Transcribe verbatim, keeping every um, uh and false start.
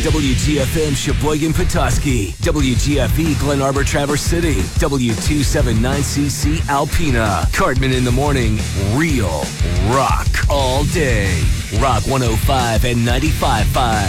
W G F M Sheboygan Petoskey, W G F E Glen Arbor Traverse City, W two seventy-nine C C Alpena. Cartman in the morning, real rock all day. Rock one oh five and ninety-five point five.